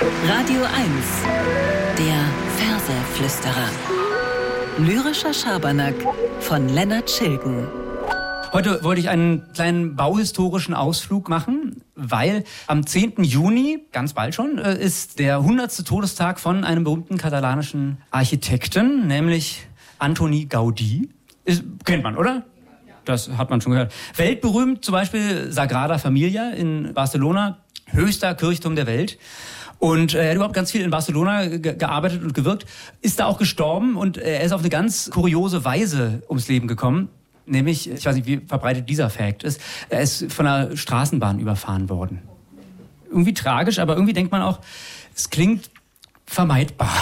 Radio 1, der Verseflüsterer. Lyrischer Schabernack von Lennart Schilgen. Heute wollte ich einen kleinen bauhistorischen Ausflug machen, weil am 10. Juni, ganz bald schon, ist der 100. Todestag von einem berühmten katalanischen Architekten, nämlich Antoni Gaudí. Kennt man, oder? Das hat man schon gehört. Weltberühmt zum Beispiel Sagrada Familia in Barcelona, höchster Kirchturm der Welt. Und er hat überhaupt ganz viel in Barcelona gearbeitet und gewirkt, ist da auch gestorben und er ist auf eine ganz kuriose Weise ums Leben gekommen. Nämlich, ich weiß nicht, wie verbreitet dieser Fact ist, er ist von einer Straßenbahn überfahren worden. Irgendwie tragisch, aber irgendwie denkt man auch, es klingt vermeidbar.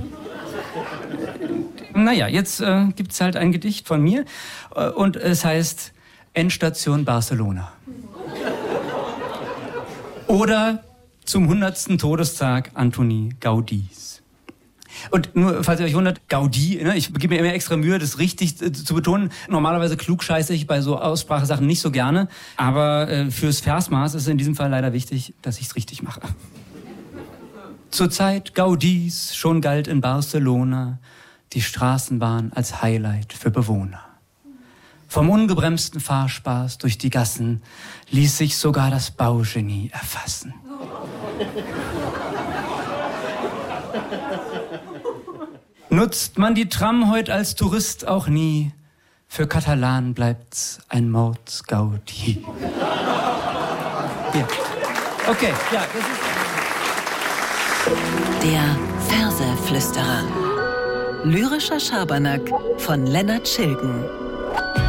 Naja, jetzt gibt's halt ein Gedicht von mir und es heißt Endstation Barcelona. Oder zum 100. Todestag Antoni Gaudís. Und nur, falls ihr euch wundert, Gaudí, ne, ich gebe mir immer extra Mühe, das richtig zu betonen. Normalerweise klugscheiße ich bei so Aussprachesachen nicht so gerne. Aber fürs Versmaß ist es in diesem Fall leider wichtig, dass ich es richtig mache. Zur Zeit Gaudís schon galt in Barcelona die Straßenbahn als Highlight für Bewohner. Vom ungebremsten Fahrspaß durch die Gassen ließ sich sogar das Baugenie erfassen. Nutzt man die Tram heute als Tourist auch nie, für Katalanen bleibt's ein Mordsgaudi. Ja. Okay, ja, das ist... Der Verseflüsterer. Lyrischer Schabernack von Lennart Schilgen.